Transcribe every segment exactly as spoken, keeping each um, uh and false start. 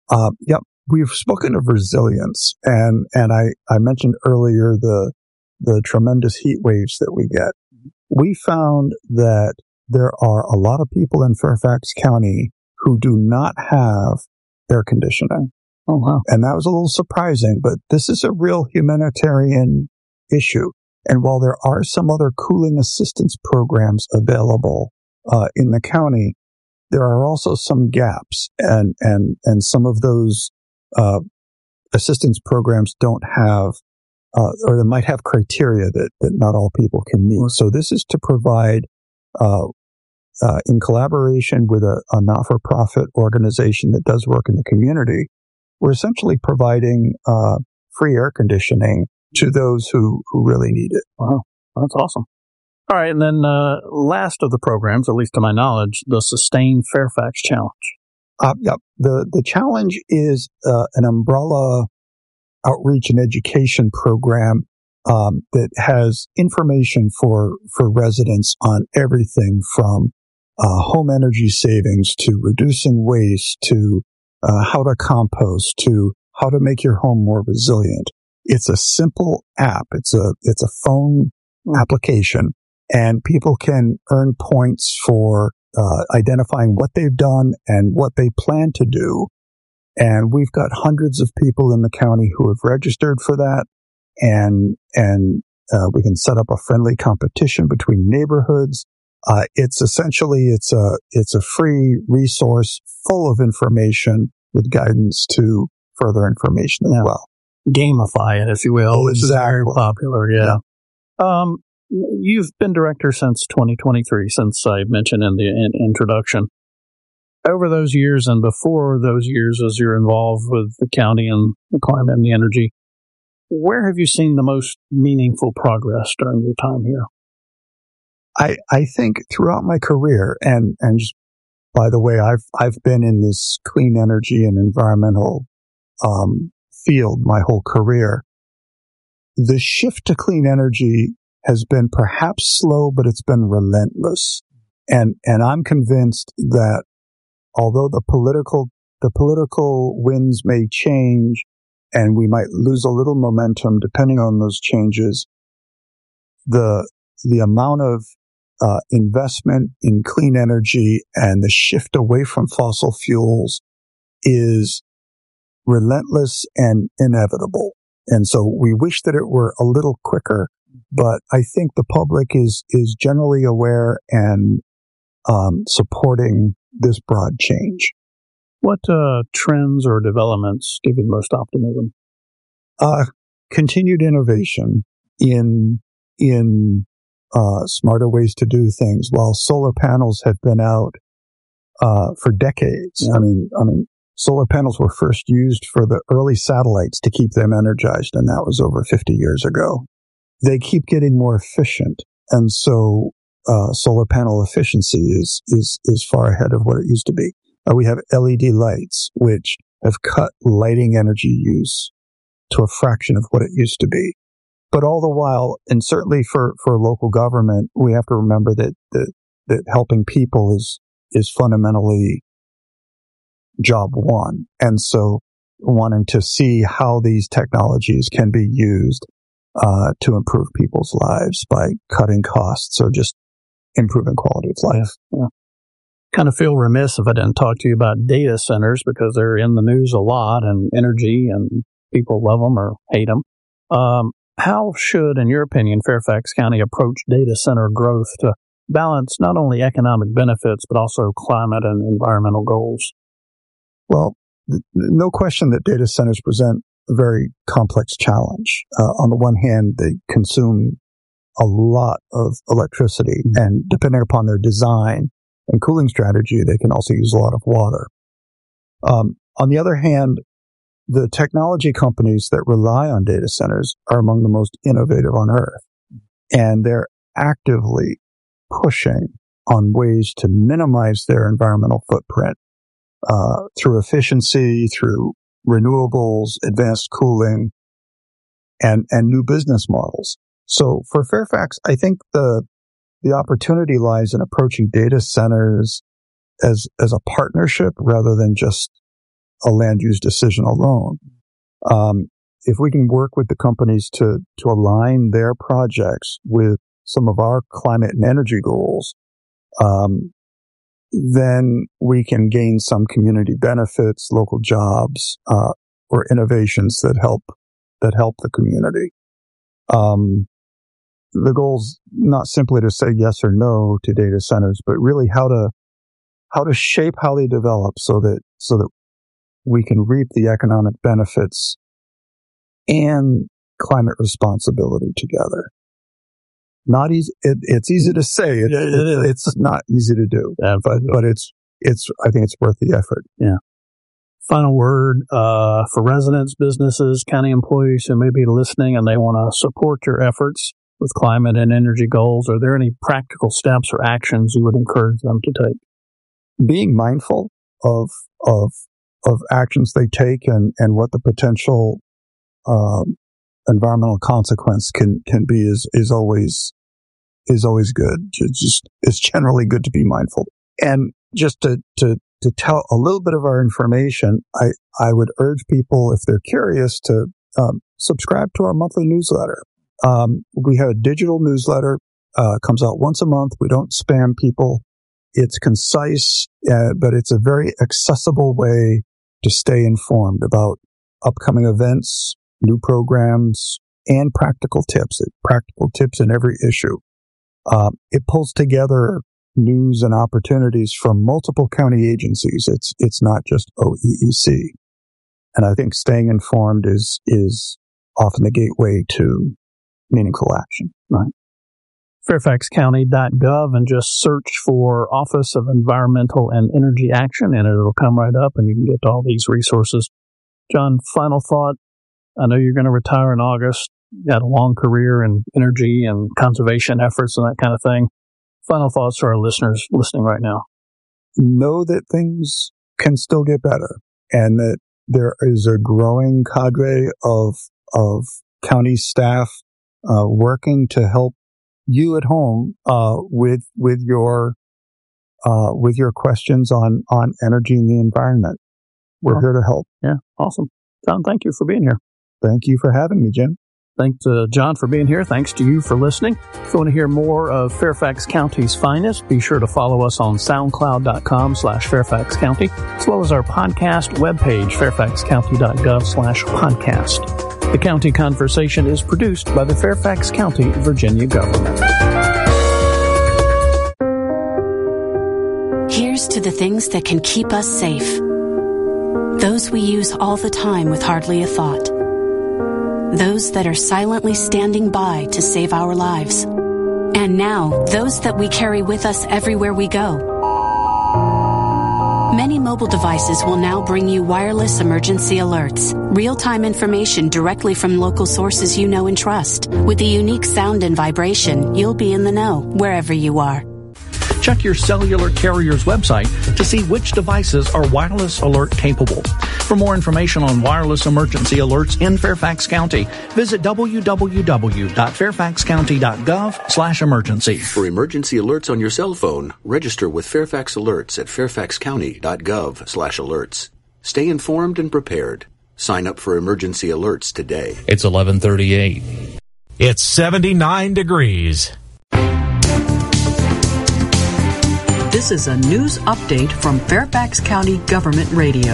Uh, yep. We've spoken of resilience, and, and I, I mentioned earlier the, the tremendous heat waves that we get. We found that there are a lot of people in Fairfax County who do not have air conditioning. Oh, wow. And that was a little surprising, but this is a real humanitarian issue. And while there are some other cooling assistance programs available uh, in the county, there are also some gaps, and, and, and some of those uh, assistance programs don't have, uh, or they might have criteria that, that not all people can meet. So this is to provide, uh, uh, in collaboration with a, a not-for-profit organization that does work in the community, we're essentially providing uh, free air conditioning to those who, who really need it. Wow, that's awesome. All right, and then uh, last of the programs, at least to my knowledge, the Sustain Fairfax Challenge. Uh, yeah, the, the challenge is uh, an umbrella outreach and education program um, that has information for, for residents on everything from uh, home energy savings to reducing waste to uh, how to compost to how to make your home more resilient. It's a simple app. It's a it's a phone application, and people can earn points for uh, identifying what they've done and what they plan to do. And we've got hundreds of people in the county who have registered for that, and and uh, we can set up a friendly competition between neighborhoods. Uh, it's essentially it's a it's a free resource full of information with guidance to further information as yeah. well. Gamify it, if you will. This exactly. is very popular, yeah. yeah. Um, you've been director since twenty twenty-three, since I mentioned in the in- introduction. Over those years and before those years, as you're involved with the county and the climate and the energy, where have you seen the most meaningful progress during your time here? I, I think throughout my career, and, and just by the way, I've I've been in this clean energy and environmental um, field my whole career. The shift to clean energy has been perhaps slow, but it's been relentless. And and I'm convinced that although the political the political winds may change and we might lose a little momentum depending on those changes, the the amount of uh, investment in clean energy and the shift away from fossil fuels is relentless and inevitable. And so we wish that it were a little quicker, but I think the public is is generally aware and um, supporting this broad change. What uh, trends or developments give you the most optimism? Uh, continued innovation in in uh, smarter ways to do things. While solar panels have been out uh, for decades, yeah. I mean, I mean, solar panels were first used for the early satellites to keep them energized, and that was over fifty years ago. They keep getting more efficient, and so uh, solar panel efficiency is is is far ahead of what it used to be. Uh, we have L E D lights, which have cut lighting energy use to a fraction of what it used to be. But all the while, and certainly for, for local government, we have to remember that, that, that helping people is, is fundamentally job one. And so wanting to see how these technologies can be used, uh, to improve people's lives by cutting costs or just improving quality of life. Yeah. Kind of feel remiss if I didn't talk to you about data centers because they're in the news a lot, and energy, and people love them or hate them. Um, how should, in your opinion, Fairfax County approach data center growth to balance not only economic benefits, but also climate and environmental goals? Well, th- no question that data centers present a very complex challenge. Uh, on the one hand, they consume a lot of electricity, mm-hmm. and depending upon their design and cooling strategy, they can also use a lot of water. Um, on the other hand, the technology companies that rely on data centers are among the most innovative on earth, and they're actively pushing on ways to minimize their environmental footprint uh, through efficiency, through renewables, advanced cooling, and and new business models. So for Fairfax, I think the the opportunity lies in approaching data centers as as a partnership rather than just a land use decision alone. Um, if we can work with the companies to, to align their projects with some of our climate and energy goals, um, then we can gain some community benefits, local jobs, uh, or innovations that help, that help the community. Um, the goal's not simply to say yes or no to data centers, but really how to, how to shape how they develop so that, so that we can reap the economic benefits and climate responsibility together. Not easy. It, it's easy to say. It, yeah, it it, it's not easy to do, yeah, but, but it's, it's, I think it's worth the effort. Yeah. Final word, uh, for residents, businesses, county employees who may be listening and they want to support your efforts with climate and energy goals. Are there any practical steps or actions you would encourage them to take? Being mindful of, of, of actions they take and, and what the potential, um, environmental consequence can, can be is, is always, is always good. It's just, it's generally good to be mindful. And just to, to, to tell a little bit of our information, I, I would urge people, if they're curious, to, um, subscribe to our monthly newsletter. Um, we have a digital newsletter, uh, comes out once a month. We don't spam people. It's concise, uh, but it's a very accessible way to stay informed about upcoming events, new programs, and practical tips. Practical tips in every issue. Uh, it pulls together news and opportunities from multiple county agencies. It's it's not just O E E C. And I think staying informed is is often the gateway to meaningful action. Right. Fairfax County dot gov and just search for Office of Environmental and Energy Action, and it'll come right up, and you can get all these resources. John, final thought. I know you're going to retire in August. You had a long career in energy and conservation efforts and that kind of thing. Final thoughts to our listeners listening right now. Know that things can still get better, and that there is a growing cadre of of county staff uh, working to help you at home uh, with with your uh, with your questions on on energy and the environment. We're oh. here to help. Yeah, awesome, John. Thank you for being here. Thank you for having me, Jim. Thanks to John for being here. Thanks to you for listening. If you want to hear more of Fairfax County's finest, be sure to follow us on soundcloud.com slash Fairfax County, as well as our podcast webpage, fairfax county dot gov slash podcast. The County Conversation is produced by the Fairfax County, Virginia government. Here's to the things that can keep us safe. Those we use all the time with hardly a thought. Those that are silently standing by to save our lives. And now, those that we carry with us everywhere we go. Many mobile devices will now bring you wireless emergency alerts, real-time information directly from local sources you know and trust. With the unique sound and vibration, you'll be in the know wherever you are. Check your cellular carrier's website to see which devices are wireless alert capable. For more information on wireless emergency alerts in Fairfax County, visit w w w dot fairfax county dot gov slash emergency. For emergency alerts on your cell phone, register with Fairfax Alerts at fairfax county dot gov slash alerts. Stay informed and prepared. Sign up for emergency alerts today. It's eleven thirty-eight. It's seventy-nine degrees. This is a news update from Fairfax County Government Radio.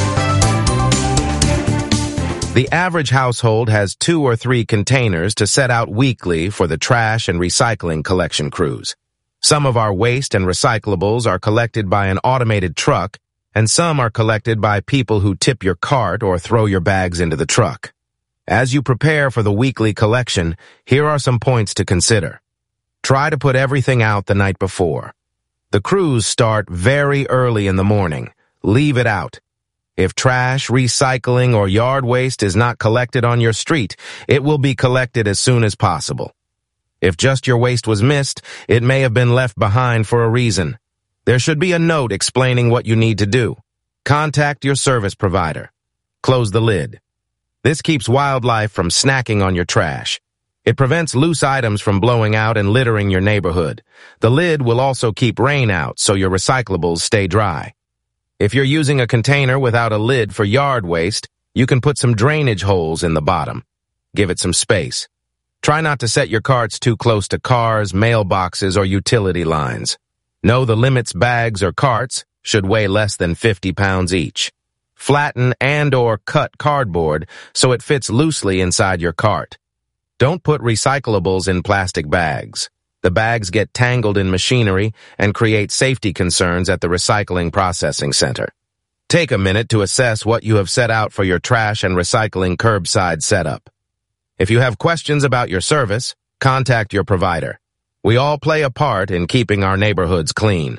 The average household has two or three containers to set out weekly for the trash and recycling collection crews. Some of our waste and recyclables are collected by an automated truck, and some are collected by people who tip your cart or throw your bags into the truck. As you prepare for the weekly collection, here are some points to consider. Try to put everything out the night before. The crews start very early in the morning. Leave it out. If trash, recycling, or yard waste is not collected on your street, it will be collected as soon as possible. If just your waste was missed, it may have been left behind for a reason. There should be a note explaining what you need to do. Contact your service provider. Close the lid. This keeps wildlife from snacking on your trash. It prevents loose items from blowing out and littering your neighborhood. The lid will also keep rain out so your recyclables stay dry. If you're using a container without a lid for yard waste, you can put some drainage holes in the bottom. Give it some space. Try not to set your carts too close to cars, mailboxes, or utility lines. Know the limits bags or carts should weigh less than fifty pounds each. Flatten and or cut cardboard so it fits loosely inside your cart. Don't put recyclables in plastic bags. The bags get tangled in machinery and create safety concerns at the recycling processing center. Take a minute to assess what you have set out for your trash and recycling curbside setup. If you have questions about your service, contact your provider. We all play a part in keeping our neighborhoods clean.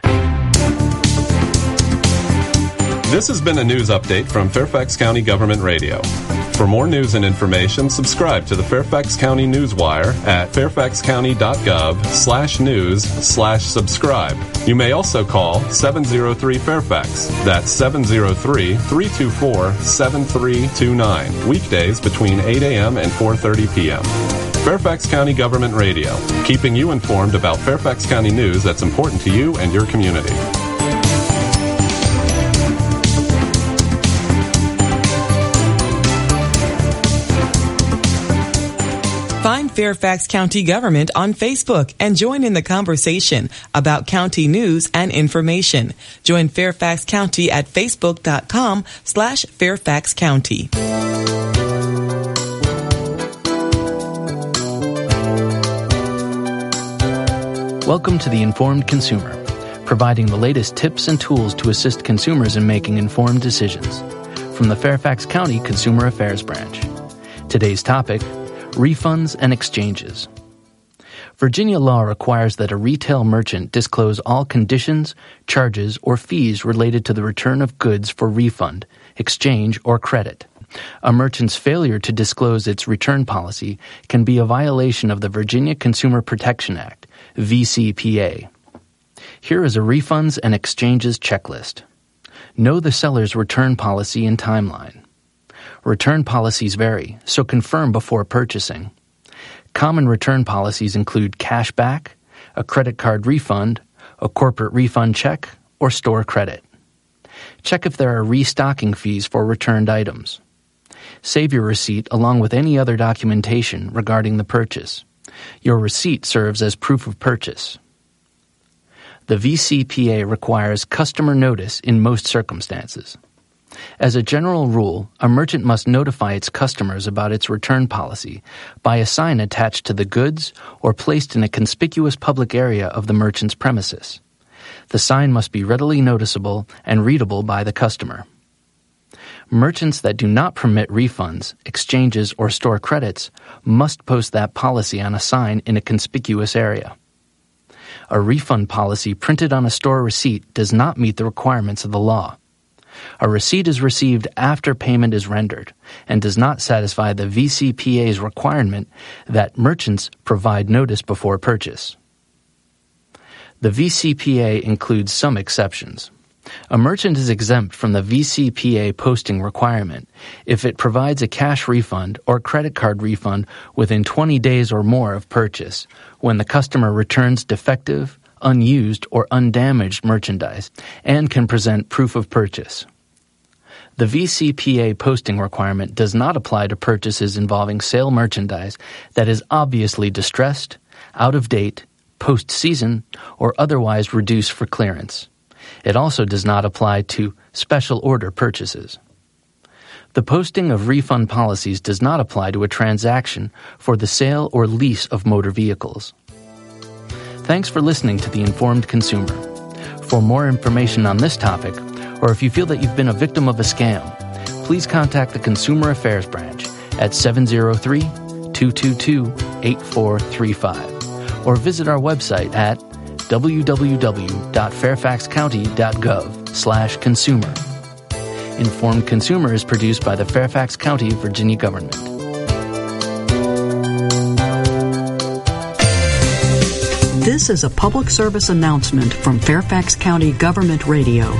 This has been a news update from Fairfax County Government Radio. For more news and information, subscribe to the Fairfax County Newswire at fairfaxcounty.gov slash news slash subscribe. You may also call seven oh three Fairfax. That's seven oh three, three two four, seven three two nine. Weekdays between eight a.m. and four thirty p.m. Fairfax County Government Radio, keeping you informed about Fairfax County news that's important to you and your community. Find Fairfax County Government on Facebook and join in the conversation about county news and information. Join Fairfax County at facebook.com slash Fairfax County. Welcome to The Informed Consumer, providing the latest tips and tools to assist consumers in making informed decisions. From the Fairfax County Consumer Affairs Branch. Today's topic, refunds and exchanges. Virginia law requires that a retail merchant disclose all conditions, charges, or fees related to the return of goods for refund, exchange, or credit. A merchant's failure to disclose its return policy can be a violation of the Virginia Consumer Protection Act, V C P A. Here is a refunds and exchanges checklist. Know the seller's return policy and timeline. Return policies vary, so confirm before purchasing. Common return policies include cash back, a credit card refund, a corporate refund check, or store credit. Check if there are restocking fees for returned items. Save your receipt along with any other documentation regarding the purchase. Your receipt serves as proof of purchase. The V C P A requires customer notice in most circumstances. As a general rule, a merchant must notify its customers about its return policy by a sign attached to the goods or placed in a conspicuous public area of the merchant's premises. The sign must be readily noticeable and readable by the customer. Merchants that do not permit refunds, exchanges, or store credits must post that policy on a sign in a conspicuous area. A refund policy printed on a store receipt does not meet the requirements of the law. A receipt is received after payment is rendered and does not satisfy the V C P A's requirement that merchants provide notice before purchase. The V C P A includes some exceptions. A merchant is exempt from the V C P A posting requirement if it provides a cash refund or credit card refund within twenty days or more of purchase when the customer returns defective, unused, or undamaged merchandise and can present proof of purchase. The V C P A posting requirement does not apply to purchases involving sale merchandise that is obviously distressed, out of date, post-season, or otherwise reduced for clearance. It also does not apply to special order purchases. The posting of refund policies does not apply to a transaction for the sale or lease of motor vehicles. Thanks for listening to The Informed Consumer. For more information on this topic, or if you feel that you've been a victim of a scam, please contact the Consumer Affairs Branch at seven oh three, two two two, eight four three five or visit our website at w w w dot fairfax county dot gov slash consumer. Informed Consumer is produced by the Fairfax County, Virginia government. This is a public service announcement from Fairfax County Government Radio.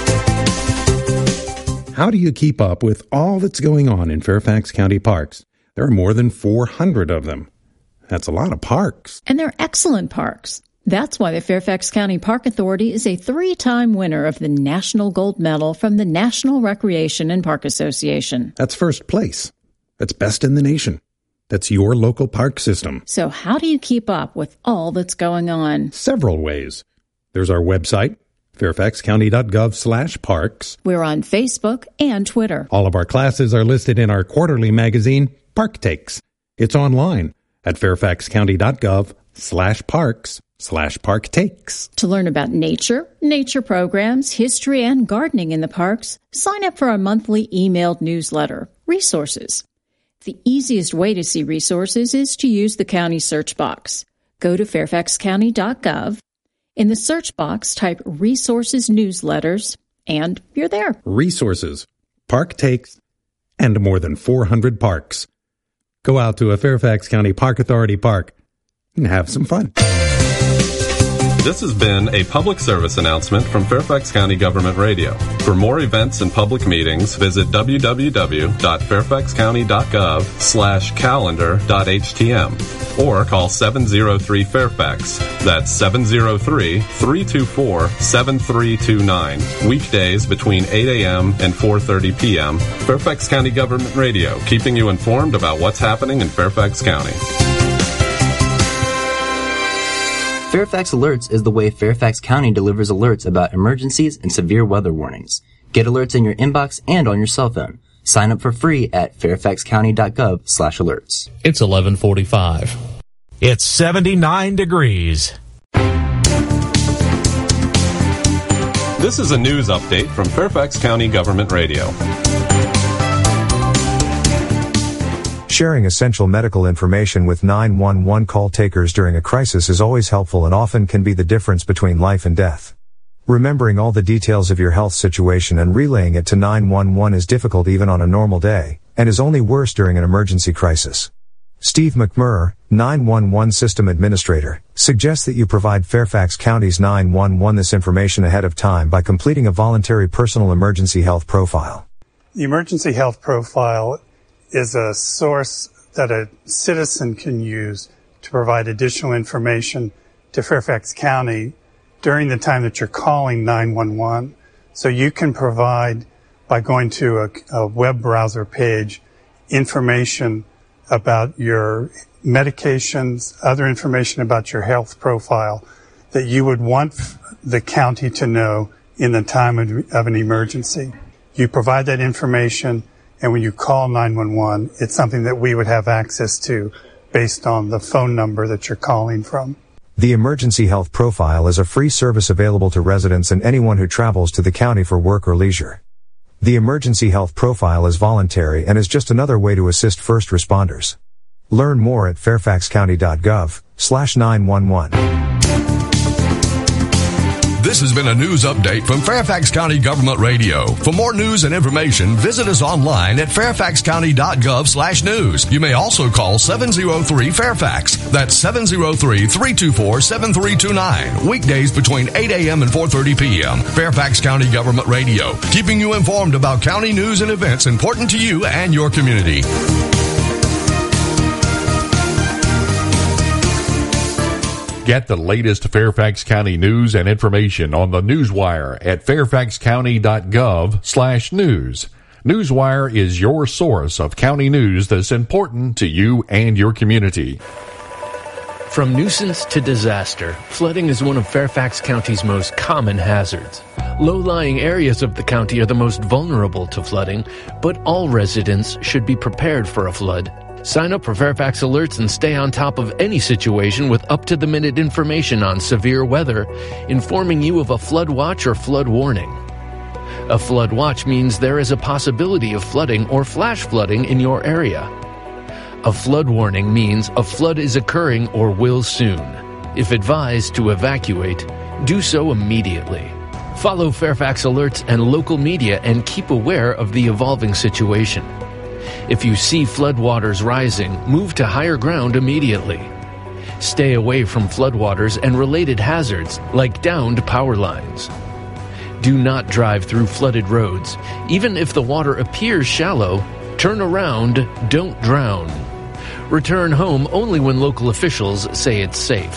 How do you keep up with all that's going on in Fairfax County parks? There are more than four hundred of them. That's a lot of parks. And they're excellent parks. That's why the Fairfax County Park Authority is a three-time winner of the National Gold Medal from the National Recreation and Park Association. That's first place. That's best in the nation. That's your local park system. So how do you keep up with all that's going on? Several ways. There's our website, fairfax county dot gov slash parks. We're on Facebook and Twitter. All of our classes are listed in our quarterly magazine, Park Takes. It's online at fairfax county dot gov slash parks slash park takes. To learn about nature, nature programs, history, and gardening in the parks, sign up for our monthly emailed newsletter, Resources. The easiest way to see resources is to use the county search box. Go to fairfax county dot gov. In the search box, type Resources Newsletters, and you're there. Resources, Park Takes, and more than four hundred parks. Go out to a Fairfax County Park Authority park and have some fun. This has been a public service announcement from Fairfax County Government Radio. For more events and public meetings, visit w w w dot fairfax county dot gov slash calendar dot h t m or call seven oh three Fairfax. That's seven oh three, three two four, seven three two nine. Weekdays between eight a.m. and four thirty p.m. Fairfax County Government Radio, keeping you informed about what's happening in Fairfax County. Fairfax Alerts is the way Fairfax County delivers alerts about emergencies and severe weather warnings. Get alerts in your inbox and on your cell phone. Sign up for free at fairfax county dot gov slash alerts. It's eleven forty-five. It's seventy-nine degrees. This is a news update from Fairfax County Government Radio. Sharing essential medical information with nine one one call takers during a crisis is always helpful and often can be the difference between life and death. Remembering all the details of your health situation and relaying it to nine one one is difficult even on a normal day, and is only worse during an emergency crisis. Steve McMurr, nine one one System Administrator, suggests that you provide Fairfax County's nine one one this information ahead of time by completing a voluntary personal emergency health profile. The emergency health profile is a source that a citizen can use to provide additional information to Fairfax County during the time that you're calling nine one one. So you can provide, by going to a, a web browser page, information about your medications, other information about your health profile that you would want the county to know in the time of, of an emergency. You provide that information, and when you call nine one one, it's something that we would have access to based on the phone number that you're calling from. The Emergency Health Profile is a free service available to residents and anyone who travels to the county for work or leisure. The Emergency Health Profile is voluntary and is just another way to assist first responders. Learn more at fairfax county dot gov slash nine one one. This has been a news update from Fairfax County Government Radio. For more news and information, visit us online at fairfax county dot gov slash news. You may also call seven oh three Fairfax. That's seven oh three, three two four, seven three two nine. Weekdays between eight a.m. and four thirty p.m. Fairfax County Government Radio, keeping you informed about county news and events important to you and your community. Get the latest Fairfax County news and information on the Newswire at fairfax county dot gov slash news. Newswire is your source of county news that's important to you and your community. From nuisance to disaster, flooding is one of Fairfax County's most common hazards. Low-lying areas of the county are the most vulnerable to flooding, but all residents should be prepared for a flood. Sign up for Fairfax Alerts and stay on top of any situation with up-to-the-minute information on severe weather, informing you of a flood watch or flood warning. A flood watch means there is a possibility of flooding or flash flooding in your area. A flood warning means a flood is occurring or will soon. If advised to evacuate, do so immediately. Follow Fairfax Alerts and local media and keep aware of the evolving situation. If you see floodwaters rising, move to higher ground immediately. Stay away from floodwaters and related hazards like downed power lines. Do not drive through flooded roads. Even if the water appears shallow, turn around, don't drown. Return home only when local officials say it's safe.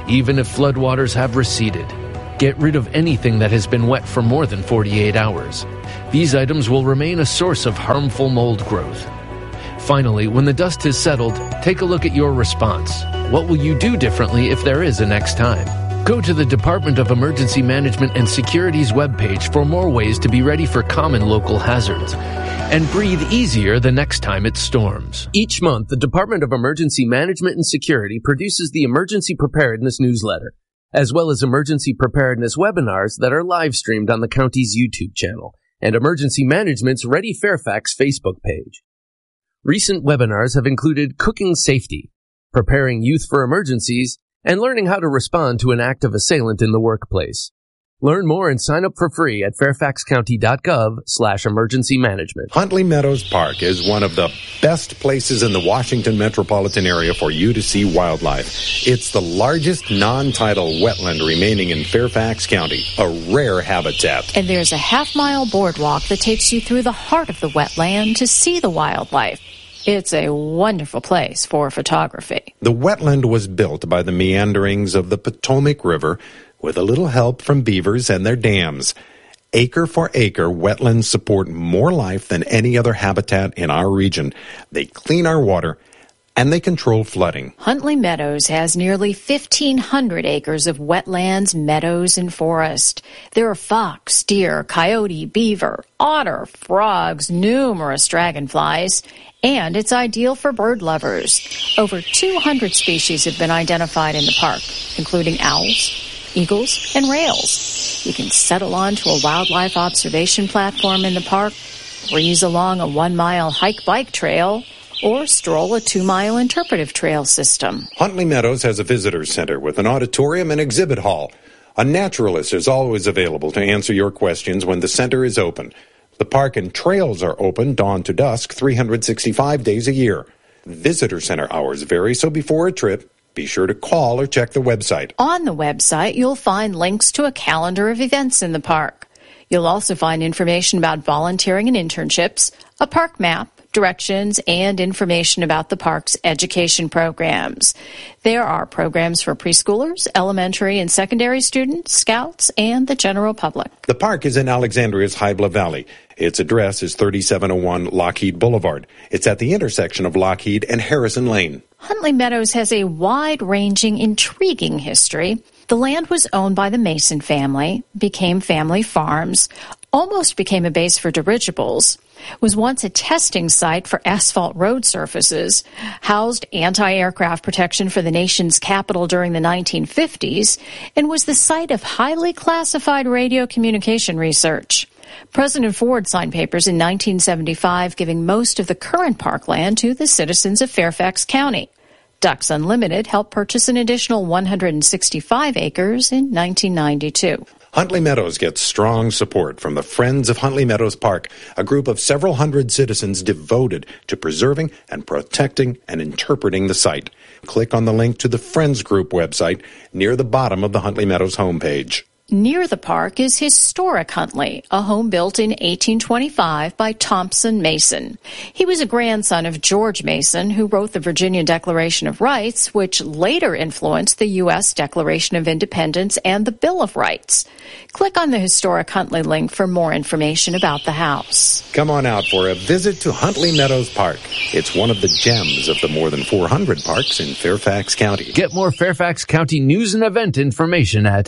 even if floodwaters have receded. Get rid of anything that has been wet for more than forty-eight hours. These items will remain a source of harmful mold growth. Finally, when the dust has settled, take a look at your response. What will you do differently if there is a next time? Go to the Department of Emergency Management and Security's webpage for more ways to be ready for common local hazards. And breathe easier the next time it storms. Each month, the Department of Emergency Management and Security produces the Emergency Preparedness newsletter, as well as emergency preparedness webinars that are live streamed on the county's YouTube channel and Emergency Management's Ready Fairfax Facebook page. Recent webinars have included cooking safety, preparing youth for emergencies, and learning how to respond to an active assailant in the workplace. Learn more and sign up for free at fairfaxcounty.gov slash emergency management. Huntley Meadows Park is one of the best places in the Washington metropolitan area for you to see wildlife. It's the largest non-tidal wetland remaining in Fairfax County, a rare habitat. And there's a half-mile boardwalk that takes you through the heart of the wetland to see the wildlife. It's a wonderful place for photography. The wetland was built by the meanderings of the Potomac River with a little help from beavers and their dams. Acre for acre, wetlands support more life than any other habitat in our region. They clean our water, and they control flooding. Huntley Meadows has nearly fifteen hundred acres of wetlands, meadows, and forest. There are fox, deer, coyote, beaver, otter, frogs, numerous dragonflies, and it's ideal for bird lovers. Over two hundred species have been identified in the park, including owls, eagles, and rails. You can settle onto a wildlife observation platform in the park, breeze along a one-mile hike-bike trail, or stroll a two-mile interpretive trail system. Huntley Meadows has a visitor center with an auditorium and exhibit hall. A naturalist is always available to answer your questions when the center is open. The park and trails are open dawn to dusk three hundred sixty-five days a year. Visitor center hours vary, so before a trip, be sure to call or check the website. On the website, you'll find links to a calendar of events in the park. You'll also find information about volunteering and internships, a park map, directions, and information about the park's education programs. There are programs for preschoolers, elementary and secondary students, scouts, and the general public. The park is in Alexandria's Hybla Valley. Its address is thirty-seven oh one Lockheed Boulevard. It's at the intersection of Lockheed and Harrison Lane. Huntley Meadows has a wide-ranging, intriguing history. The land was owned by the Mason family, became family farms, almost became a base for dirigibles, was once a testing site for asphalt road surfaces, housed anti-aircraft protection for the nation's capital during the nineteen fifties, and was the site of highly classified radio communication research. President Ford signed papers in nineteen seventy-five giving most of the current parkland to the citizens of Fairfax County. Ducks Unlimited helped purchase an additional one hundred sixty-five acres in nineteen ninety-two. Huntley Meadows gets strong support from the Friends of Huntley Meadows Park, a group of several hundred citizens devoted to preserving and protecting and interpreting the site. Click on the link to the Friends Group website near the bottom of the Huntley Meadows homepage. Near the park is historic Huntley, a home built in eighteen twenty-five by Thompson Mason. He was a grandson of George Mason, who wrote the Virginia Declaration of Rights, which later influenced the U S Declaration of Independence and the Bill of Rights. Click on the historic Huntley link for more information about the house. Come on out for a visit to Huntley Meadows Park. It's one of the gems of the more than four hundred parks in Fairfax County. Get more Fairfax County news and event information at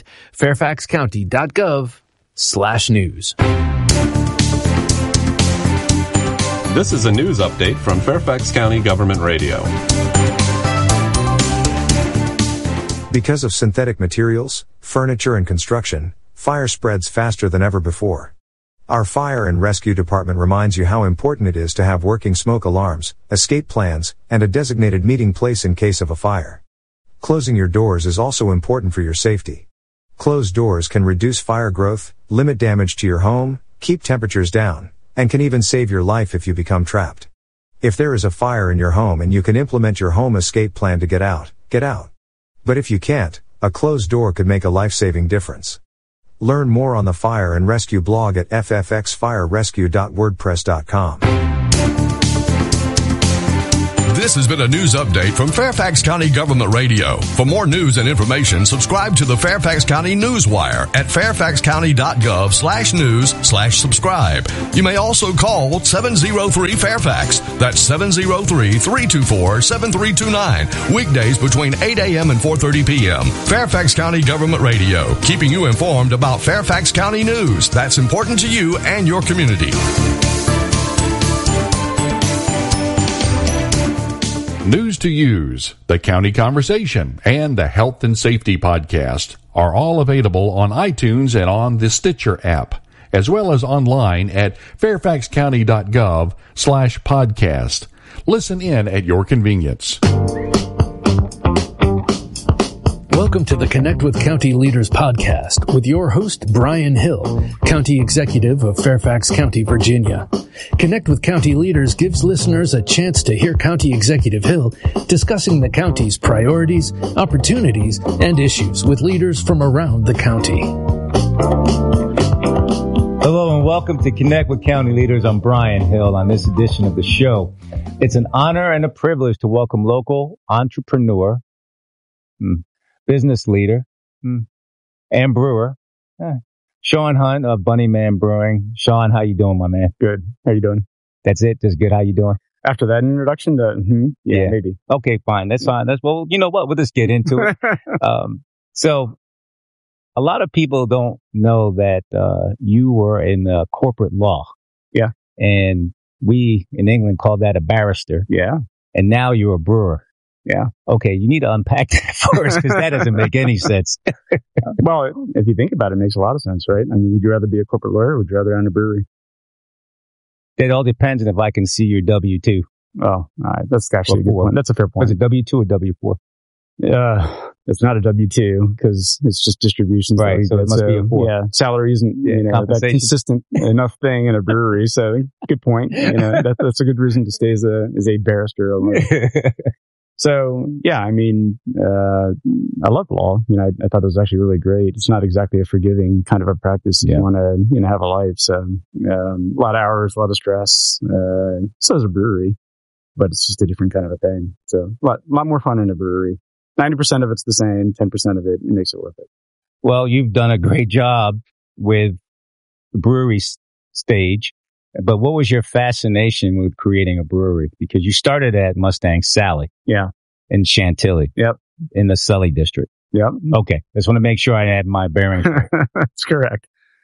fairfaxcounty.gov slash news. This is a news update from Fairfax County Government Radio. Because of synthetic materials, furniture, and construction, fire spreads faster than ever before. Our fire and rescue department reminds you how important it is to have working smoke alarms, escape plans, and a designated meeting place in case of a fire. Closing your doors is also important for your safety. Closed doors can reduce fire growth, limit damage to your home, keep temperatures down, and can even save your life if you become trapped. If there is a fire in your home and you can implement your home escape plan to get out, get out. But if you can't, a closed door could make a life-saving difference. Learn more on the Fire and Rescue blog at f f x fire rescue dot wordpress dot com. This has been a news update from Fairfax County Government Radio. For more news and information, subscribe to the Fairfax County Newswire at fairfaxcounty.gov slash news slash subscribe. You may also call seven oh three Fairfax. That's seven oh three, three two four, seven three two nine. Weekdays between eight a.m. and four thirty p.m. Fairfax County Government Radio, keeping you informed about Fairfax County news that's important to you and your community. News to Use, the County Conversation, and the Health and Safety Podcast are all available on iTunes and on the Stitcher app, as well as online at fairfaxcounty.gov slash podcast. Listen in at your convenience. Welcome to the Connect with County Leaders podcast with your host, Brian Hill, County Executive of Fairfax County, Virginia. Connect with County Leaders gives listeners a chance to hear County Executive Hill discussing the county's priorities, opportunities, and issues with leaders from around the county. Hello and welcome to Connect with County Leaders. I'm Brian Hill on this edition of the show. It's an honor and a privilege to welcome local entrepreneur, hmm, business leader, hmm, and brewer, eh, Sean Hunt of Bunny Man Brewing. Sean, how you doing, my man? Good. How you doing? That's it? Just good. How you doing? After that introduction, to, mm-hmm, yeah, yeah, maybe. Okay, fine. That's fine. That's well, you know what? We'll just get into it. um, so a lot of people don't know that uh, you were in uh, corporate law. Yeah. And we in England call that a barrister. Yeah. And now you're a brewer. Yeah. Okay, you need to unpack that for us because that doesn't make any sense. Well, if you think about it, it makes a lot of sense, right? I mean, would you rather be a corporate lawyer or would you rather own a brewery? It all depends on if I can see your W two. Oh, all right. That's actually a good point. That's a fair point. Was it W two or W four? Uh, it's not a W two because it's just distributions. Right, so it must so, be a four. Yeah, salary isn't you know, that consistent enough thing in a brewery. So good point. You know, that, that's a good reason to stay as a as a barrister. So, yeah, I mean, uh, I love law. You know, I, I thought it was actually really great. It's not exactly a forgiving kind of a practice if yeah. you want to, you know, have a life. So, um, a lot of hours, a lot of stress. Uh, so is a brewery, but it's just a different kind of a thing. So, a lot, lot more fun in a brewery. ninety percent of it's the same, ten percent of it, it makes it worth it. Well, you've done a great job with the brewery s- stage. But what was your fascination with creating a brewery? Because you started at Mustang Sally. Yeah. In Chantilly. Yep. In the Sully district. Yep. Okay. Just want to make sure I had my bearings right. That's correct.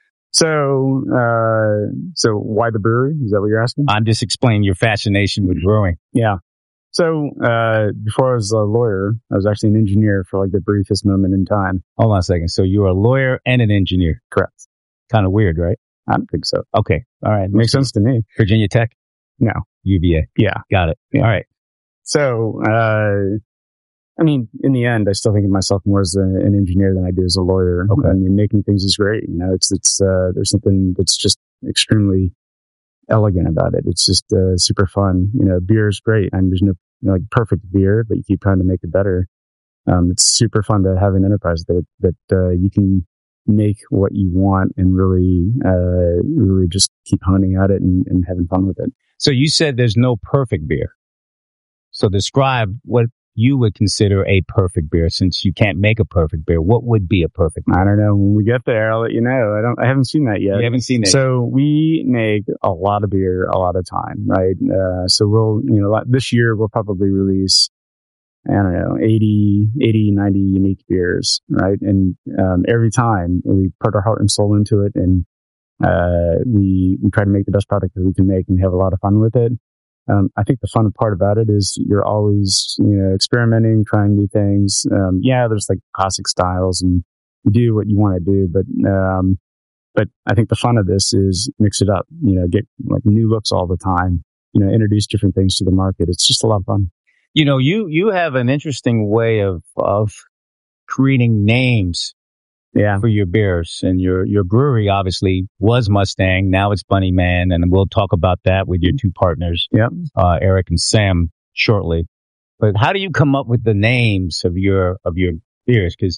So, uh, so why the brewery? Is that what you're asking? I'm just explaining your fascination with brewing. Yeah. So, uh, before I was a lawyer, I was actually an engineer for like the briefest moment in time. Hold on a second. So you were a lawyer and an engineer. Correct. Kind of weird, right? I don't think so. Okay. All right. Makes sense to me. Virginia Tech? No. U V A. Yeah. Got it. Yeah. All right. So, uh, I mean, in the end, I still think of myself more as a, an engineer than I do as a lawyer. Okay. I mean, making things is great. You know, it's, it's, uh, there's something that's just extremely elegant about it. It's just, uh, super fun. You know, beer is great and there's no, you know, like perfect beer, but you keep trying to make it better. Um, it's super fun to have an enterprise that, that, uh, you can make what you want and really, uh, really just keep honing at it and, and having fun with it. So you said there's no perfect beer. So describe what you would consider a perfect beer since you can't make a perfect beer. What would be a perfect beer? I don't know. When we get there, I'll let you know. I don't, I haven't seen that yet. You haven't seen it. So we make a lot of beer a lot of time, right? Uh, so we'll, you know, this year we'll probably release, I don't know, eighty, eighty, ninety unique beers, right? And, um, every time we put our heart and soul into it and, uh, we, we try to make the best product that we can make and have a lot of fun with it. Um, I think the fun part about it is you're always, you know, experimenting, trying new things. Um, yeah, there's like classic styles and you do what you want to do, but, um, but I think the fun of this is mix it up, you know, get like new looks all the time, you know, introduce different things to the market. It's just a lot of fun. You know, you, you have an interesting way of, of creating names. Yeah. For your beers, and your, your brewery obviously was Mustang. Now it's Bunny Man. And we'll talk about that with your two partners. Yeah. Uh, Eric and Sam shortly. But how do you come up with the names of your, of your beers? Cause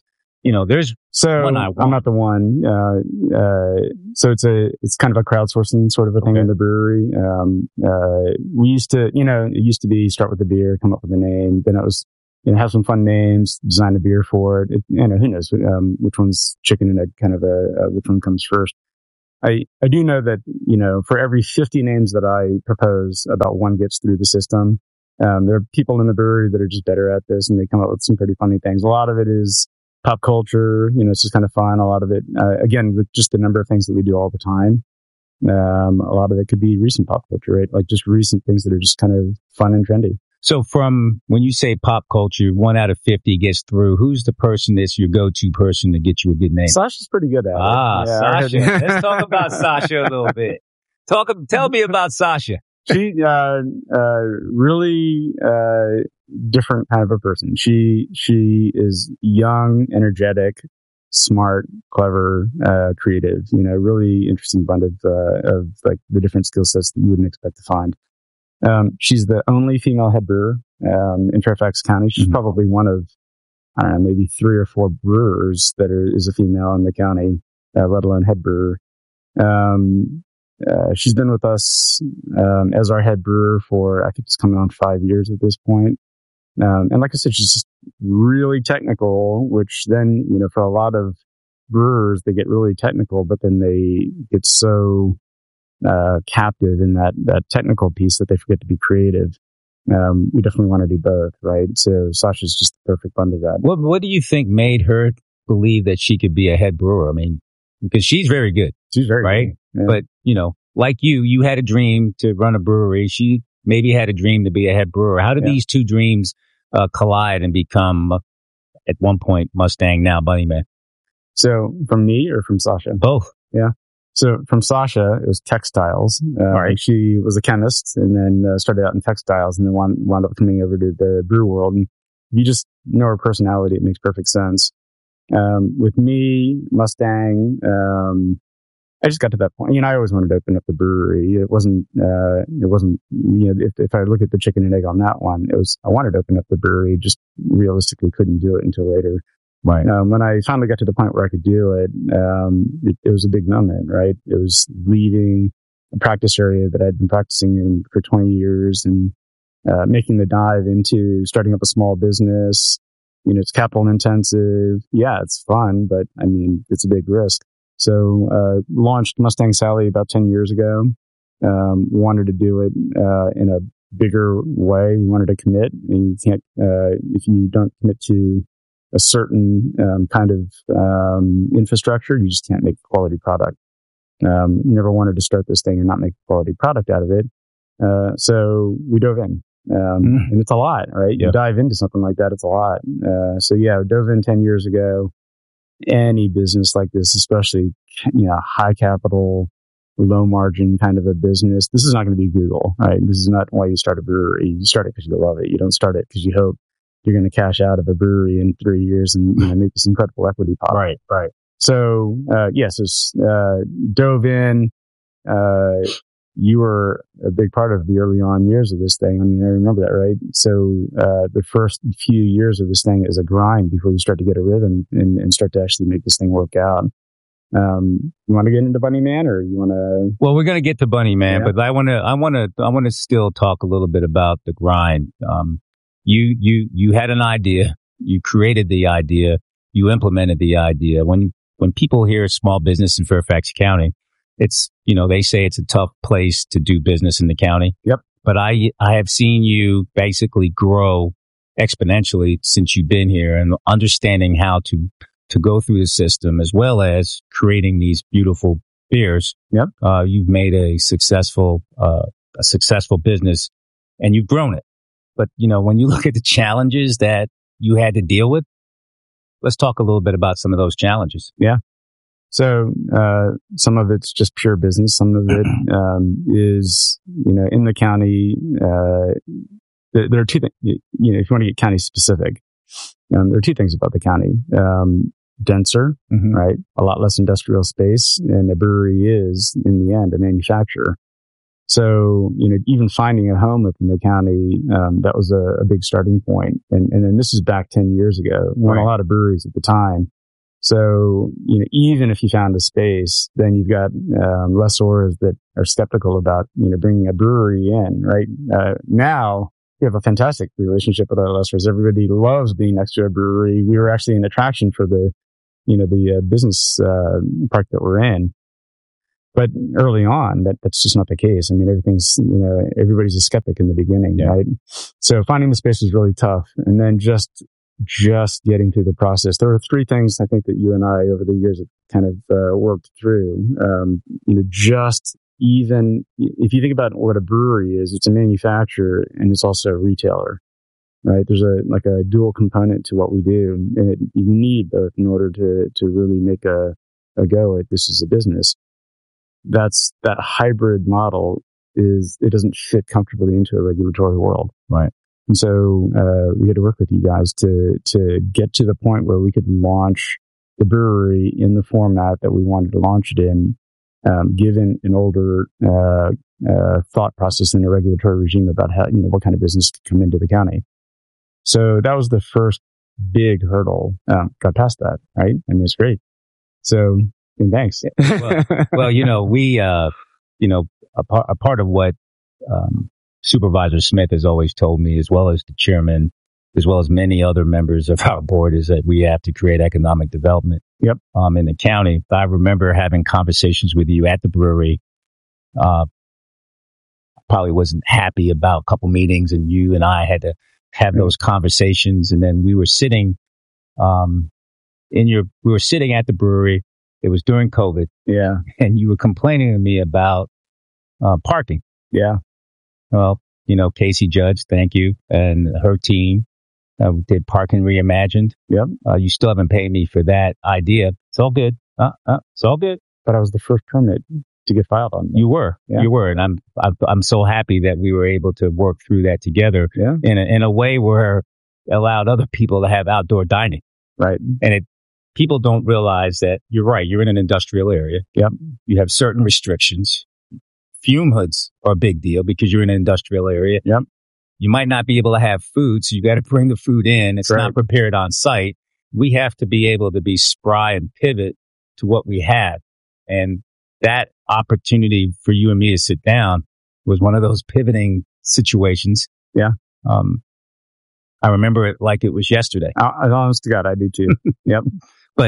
you know, there's so one I want. I'm not the one. Uh, uh, so it's a, it's kind of a crowdsourcing sort of a thing Okay. in the brewery. Um, uh, we used to, you know, it used to be start with the beer, come up with a name. Then it was, you know, have some fun names, design a beer for it. it you know, who knows, um, which one's chicken and egg kind of a, uh, which one comes first. I, I do know that, you know, for every fifty names that I propose, about one gets through the system. Um, there are people in the brewery that are just better at this, and they come up with some pretty funny things. A lot of it is pop culture, you know, it's just kind of fun. A lot of it, uh, again, with just the number of things that we do all the time. Um, a lot of it could be recent pop culture, right? Like just recent things that are just kind of fun and trendy. So from when you say pop culture, one out of fifty gets through, who's the person that's your go-to person to get you a good name? Sasha's pretty good at it. Ah, Yeah, Sasha. Let's talk about Sasha a little bit. Talk, tell me about Sasha. She, uh, uh, really, uh, different kind of a person. She, she is young, energetic, smart, clever, uh, creative, you know, really interesting blend of, uh, of like the different skill sets that you wouldn't expect to find. Um, she's the only female head brewer, um, in Fairfax County. She's mm-hmm. probably one of, I don't know, maybe three or four brewers that are, is a female in the county, uh, let alone head brewer. Um, Uh, she's been with us um, as our head brewer for, I think it's coming on five years at this point. Um, and like I said, she's just really technical, which then, you know, for a lot of brewers, they get really technical, but then they get so uh, captive in that, that technical piece that they forget to be creative. Um, we definitely want to do both, right? So Sasha's just the perfect blend of that. What, what do you think made her believe that she could be a head brewer? I mean, because she's very good. She's very right? good. Yeah. But, you know, like you, you had a dream to run a brewery. She maybe had a dream to be a head brewer. How did yeah. these two dreams uh, collide and become, uh, at one point, Mustang, now Bunnyman? So from me or from Sasha? Both. Yeah. So from Sasha, it was textiles. Uh, right. She was a chemist and then uh, started out in textiles and then wound, wound up coming over to the brew world. And if you just know her personality, it makes perfect sense. Um, with me, Mustang, um, I just got to that point. You know, I always wanted to open up the brewery. It wasn't, uh, it wasn't, you know, if, if I look at the chicken and egg on that one, it was, I wanted to open up the brewery, just realistically couldn't do it until later. Right. Um, when I finally got to the point where I could do it, um, it, it was a big moment, right? It was leaving a practice area that I'd been practicing in for twenty years and, uh, making the dive into starting up a small business. You know, it's capital intensive. Yeah, it's fun, but I mean, it's a big risk. So, uh, launched Mustang Sally about ten years ago. Um, wanted to do it, uh, in a bigger way. We wanted to commit, and you can't, uh, if you don't commit to a certain, um, kind of, um, infrastructure, you just can't make a quality product. Um, never wanted to start this thing and not make a quality product out of it. Uh, so we dove in. Um, mm. and it's a lot, right? Yeah. You dive into something like that, it's a lot. Uh, so yeah, dove in ten years ago. Any business like this, especially, you know, high capital, low margin kind of a business, this is not going to be Google, right? This is not why you start a brewery. You start it because you love it. You don't start it because you hope you're going to cash out of a brewery in three years and, you know, make this incredible equity pop. Right, right. So, uh, yes, yeah, so, uh, dove in, uh, you were a big part of the early on years of this thing. I mean, I remember that, right? So, uh, the first few years of this thing is a grind before you start to get a rhythm and, and start to actually make this thing work out. Um, you want to get into Bunny Man or you want to? Well, we're going to get to Bunny Man, yeah. but I want to, I want to, I want to still talk a little bit about the grind. Um, you, you, you had an idea, you created the idea, you implemented the idea. When, when people hear small business in Fairfax County, it's, you know, they say it's a tough place to do business in the county. Yep. But I, I have seen you basically grow exponentially since you've been here and understanding how to, to go through the system as well as creating these beautiful beers. Yep. Uh, you've made a successful, uh, a successful business and you've grown it. But, you know, when you look at the challenges that you had to deal with, let's talk a little bit about some of those challenges. Yeah. So, uh, some of it's just pure business. Some of it, um, is, you know, in the county, uh, there, there are two things, you know, if you want to get county specific, um, there are two things about the county. Um, denser, mm-hmm. right? A lot less industrial space, and a brewery is, in the end, a manufacturer. So, you know, even finding a home within the county, um, that was a, a big starting point. And, and then this is back ten years ago when right. a lot of breweries at the time So, you know, even if you found a space, then you've got um, lessors that are skeptical about, you know, bringing a brewery in, right? Uh, now we have a fantastic relationship with our lessors. Everybody loves being next to a brewery. We were actually an attraction for the, you know, the uh, business uh, park that we're in. But early on, that, that's just not the case. I mean, everything's, you know, everybody's a skeptic in the beginning, yeah. right? So finding the space was really tough. And then just, just getting through the process. There were three things I think that you and I over the years have kind of uh, worked through. Um, you know, just even if you think about what a brewery is, it's a manufacturer and it's also a retailer, right? There's a, like a dual component to what we do, and it, you need both in order to, to really make a, a go at this as a business. That's that hybrid model is, it doesn't fit comfortably into a regulatory world. Right. And so, uh, we had to work with you guys to, to get to the point where we could launch the brewery in the format that we wanted to launch it in, um, given an older, uh, uh, thought process in the regulatory regime about how, you know, what kind of business could come into the county. So that was the first big hurdle. Um, got past that, right? I mean, it's great. So, and thanks. well, well, you know, we, uh, you know, a, par- a part of what, um, Supervisor Smith has always told me, as well as the chairman, as well as many other members of our board, is that we have to create economic development. Yep. Um, in the county. I remember having conversations with you at the brewery. Uh, probably wasn't happy about a couple meetings, and you and I had to have mm-hmm. those conversations. And then we were sitting, um, in your, we were sitting at the brewery. It was during COVID. Yeah. And you were complaining to me about, uh, parking. Yeah. Well, you know, Casey Judge, thank you, and her team uh, did Parking Reimagined. Yep. Uh, you still haven't paid me for that idea. It's all good. Uh, uh, it's all good. But I was the first permit to get filed on that. You were. Yeah. You were. And I'm, I'm I'm so happy that we were able to work through that together yeah. in, a, in a way where it allowed other people to have outdoor dining. Right. And it people don't realize that you're right. You're in an industrial area. Yep. You have certain restrictions. Fume hoods are a big deal because you're in an industrial area. Yep. You might not be able to have food, so you got to bring the food in. It's right. not prepared on site. We have to be able to be spry and pivot to what we have. And that opportunity for you and me to sit down was one of those pivoting situations. Yeah. Um, I remember it like it was yesterday. Uh, honest to God, I do too. Yep. But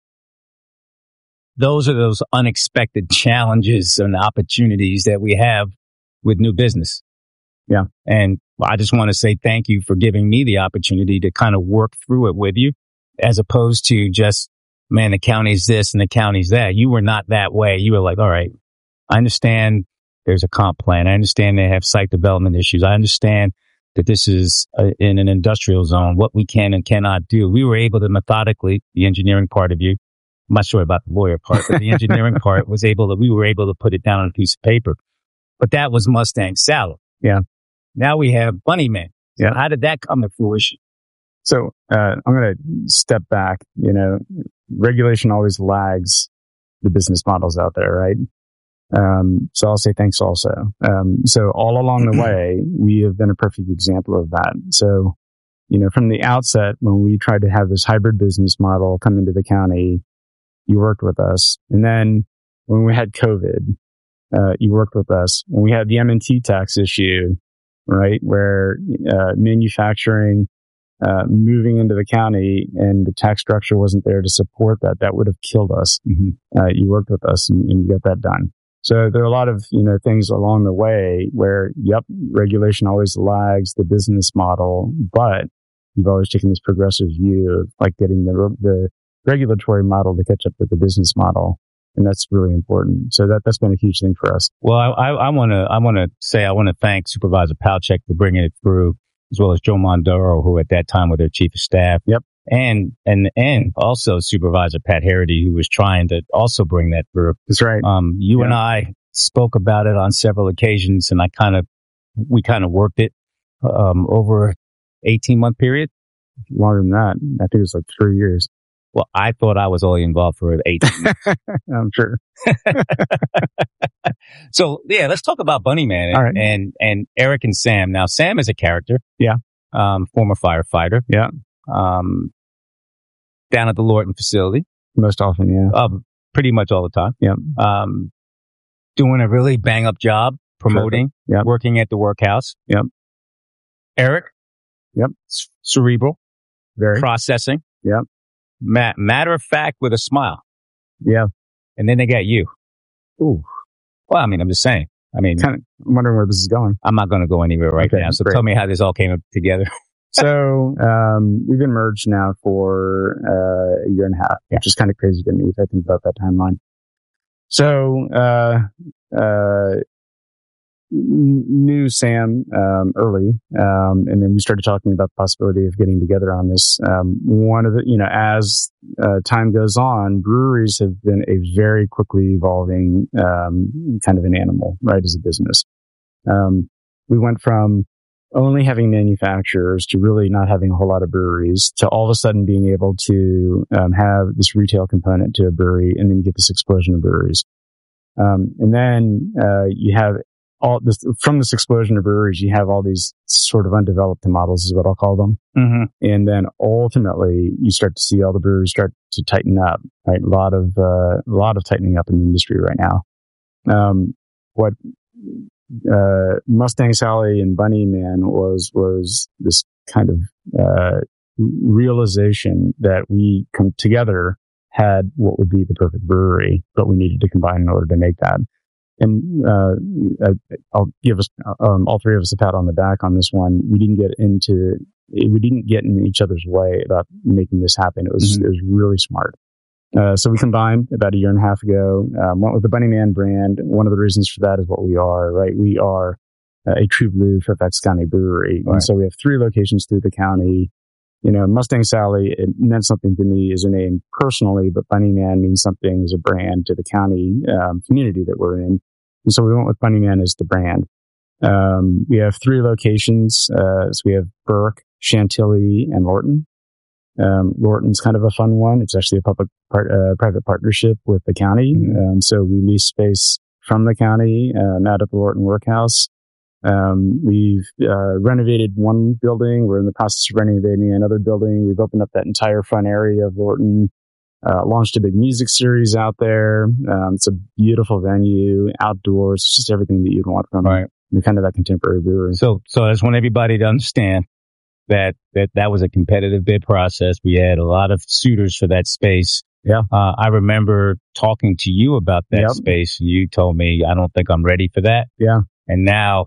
those are those unexpected challenges and opportunities that we have with new business. Yeah. And I just want to say thank you for giving me the opportunity to kind of work through it with you, as opposed to just, man, the county's this and the county's that. You were not that way. You were like, all right, I understand there's a comp plan. I understand they have site development issues. I understand that this is a, in an industrial zone, what we can and cannot do. We were able to methodically, the engineering part of you, I'm not sure about the lawyer part, but the engineering part was able to, we were able to put it down on a piece of paper. But that was Mustang Salad. Yeah. Now we have Bunny Man. Yeah. How did that come to fruition? So, uh, I'm going to step back. You know, regulation always lags the business models out there, right? Um, so I'll say thanks also. Um, so all along the way, we have been a perfect example of that. So, you know, from the outset, when we tried to have this hybrid business model come into the county, you worked with us. And then when we had COVID, uh, you worked with us. When we had the M and T tax issue, right, where, uh, manufacturing, uh, moving into the county and the tax structure wasn't there to support that, that would have killed us. Mm-hmm. Uh, you worked with us and, and you got that done. So there are a lot of, you know, things along the way where, yep, regulation always lags the business model, but you've always taken this progressive view of like getting the, the regulatory model to catch up with the business model. And that's really important. So that, that's been a huge thing for us. Well, I, I want to, I want to say, I want to thank Supervisor Palchek for bringing it through, as well as Joe Mondoro, who at that time was their chief of staff. Yep. And, and, and also Supervisor Pat Harity, who was trying to also bring that through. That's right. Um, you yeah. and I spoke about it on several occasions, and I kind of, we kind of worked it, um, over an eighteen month period. Longer than that. I think it was like three years. Well, I thought I was only involved for eighteen months. I'm sure. So yeah, let's talk about Bunny Man and, All right. and, and Eric and Sam. Now, Sam is a character. Yeah. Um, former firefighter. Yeah. Um, down at the Lorton facility. Most often, yeah. Um, pretty much all the time. Yeah. Um, doing a really bang up job promoting, yep. working at the workhouse. Yep. Eric. Yep. C- cerebral. Very. Processing. Yep. Ma- matter of fact with a smile. Yeah. And then they got you. Ooh. Well, I mean, I'm just saying. I mean, kind of I'm wondering where this is going. I'm not going to go anywhere right okay, now. So great. tell me how this all came up together. So, um, we've been merged now for, uh, a year and a half, yeah. which is kind of crazy to me if I think about that timeline. So, uh, uh, knew Sam, um, early, um, and then we started talking about the possibility of getting together on this. Um, one of the, you know, as, uh, time goes on, breweries have been a very quickly evolving, um, kind of an animal, right, as a business. Um, we went from only having manufacturers to really not having a whole lot of breweries to all of a sudden being able to, um, have this retail component to a brewery and then you get this explosion of breweries. Um, and then, uh, you have all this, from this explosion of breweries, you have all these sort of undeveloped models is what I'll call them. Mm-hmm. And then ultimately you start to see all the breweries start to tighten up, right? A lot of, uh, a lot of tightening up in the industry right now. Um, what, uh, Mustang Sally and Bunny Man was, was this kind of, uh, realization that we come together had what would be the perfect brewery, but we needed to combine in order to make that. And, uh, I, I'll give us, um, all three of us a pat on the back on this one. We didn't get into, we didn't get in each other's way about making this happen. It was, mm-hmm. it was really smart. Uh, so we combined about a year and a half ago, um, went with the Bunny Man brand. One of the reasons for that is what we are, right? We are uh, a true blue Fairfax County brewery. Right. And so we have three locations through the county. You know, Mustang Sally, it meant something to me as a name personally, but Bunny Man means something as a brand to the county, um, community that we're in. And so we went with Bunny Man as the brand. Um, we have three locations. Uh, so we have Burke, Chantilly, and Lorton. Um, Lorton's kind of a fun one. It's actually a public part, uh, private partnership with the county. Mm-hmm. Um, so we lease space from the county, um, out of the Lorton Workhouse. Um, we've, uh, renovated one building. We're in the process of renovating another building. We've opened up that entire front area of Lorton, uh, launched a big music series out there. Um, it's a beautiful venue, outdoors, just everything that you'd want from right. kind of that contemporary brewery. So, so I just want everybody to understand that, that, that was a competitive bid process. We had a lot of suitors for that space. Yeah. Uh, I remember talking to you about that yep. space. You told me, I don't think I'm ready for that. Yeah. And now,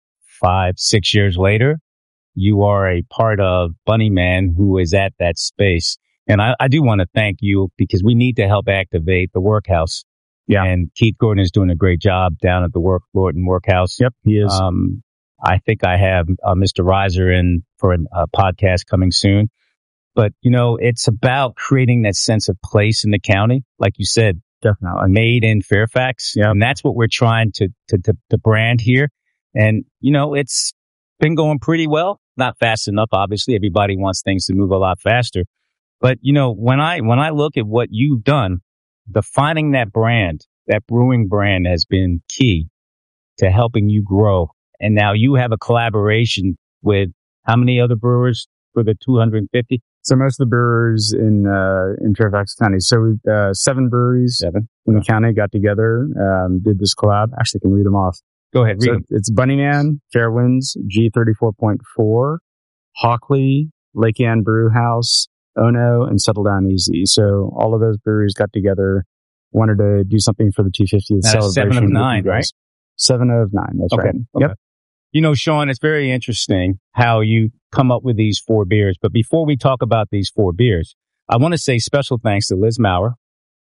five, six years later, you are a part of Bunny Man who is at that space. And I, I do want to thank you because we need to help activate the workhouse. Yeah. And Keith Gordon is doing a great job down at the work, Lorton Workhouse. Yep, he is. Um, I think I have uh, Mister Reiser in for a uh, podcast coming soon. But, you know, it's about creating that sense of place in the county. Like you said, definitely made in Fairfax. Yeah. And that's what we're trying to, to, to, to brand here. And, you know, it's been going pretty well. Not fast enough, obviously. Everybody wants things to move a lot faster. But, you know, when I, when I look at what you've done, defining that brand, that brewing brand has been key to helping you grow. And now you have a collaboration with how many other brewers for the two hundred fifty? So most of the brewers in, uh, in Fairfax County. So, uh, seven breweries seven. in the county got together, um, did this collab. Actually, I can read them off. Go ahead, read so them. It's Bunny Man, Fairwinds, G thirty-four point four, Hockley, Lake Ann Brew House, Ono, and Settle Down Easy. So all of those breweries got together, wanted to do something for the two hundred fiftieth That's celebration. Seven of nine, right? Seven of nine, that's okay. right. Okay. Yep. You know, Sean, it's very interesting how you come up with these four beers. But before we talk about these four beers, I want to say special thanks to Liz Maurer,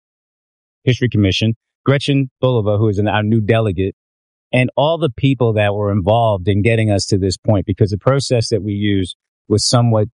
History Commission, Gretchen Bulova, who is an, our new delegate, and all the people that were involved in getting us to this point, because the process that we used was somewhat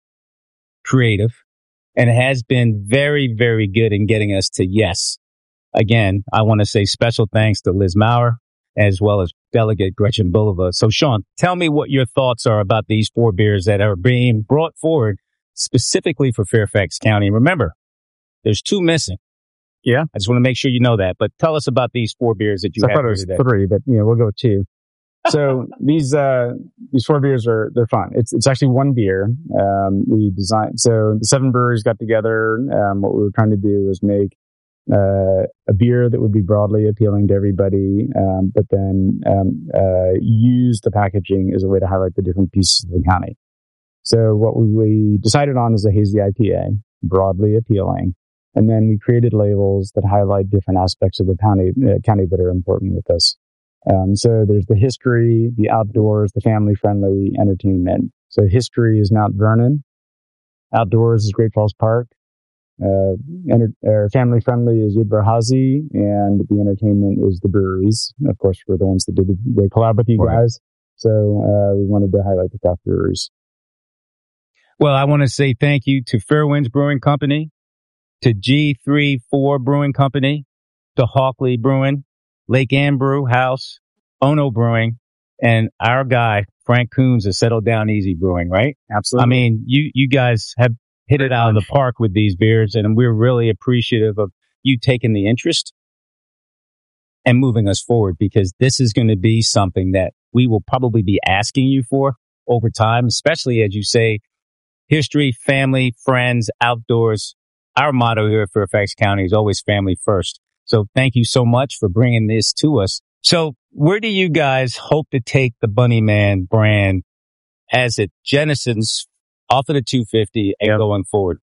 creative and has been very, very good in getting us to yes. Again, I want to say special thanks to Liz Maurer as well as Delegate Gretchen Bulova. So, Sean, tell me what your thoughts are about these four beers that are being brought forward specifically for Fairfax County. And remember, there's two missing. Yeah. I just want to make sure you know that. But tell us about these four beers that you so have I thought it was today. three, but, you know, we'll go with two. So these, uh, these four beers are, they're fun. It's, it's actually one beer. Um, we designed, so the seven breweries got together. Um, what we were trying to do was make, uh, a beer that would be broadly appealing to everybody. Um, but then, um, uh, use the packaging as a way to highlight the different pieces of the county. So what we decided on is a hazy I P A, broadly appealing. And then we created labels that highlight different aspects of the county, uh, county that are important with us. Um, so there's the history, the outdoors, the family-friendly entertainment. So history is Mount Vernon. Outdoors is Great Falls Park. Uh, enter- uh, family-friendly is Yud Barhazi. And the entertainment is the breweries. Of course, we're the ones that did the, they collab with you Right. guys. So uh, we wanted to highlight the craft breweries. Well, I want to say thank you to Fairwinds Brewing Company, to G thirty-four Brewing Company, to Hawkley Brewing, Lake Ann Brew House, Ono Brewing, and our guy, Frank Coons, has settled down easy brewing, right? Absolutely. I mean, you, you guys have hit it out of the park with these beers, and we're really appreciative of you taking the interest and moving us forward, because this is going to be something that we will probably be asking you for over time, especially as you say, history, family, friends, outdoors. Our motto here at Fairfax County is always family first. So thank you so much for bringing this to us. So where do you guys hope to take the Bunnyman brand as it jettisons off of the two fifty and yep. going forward?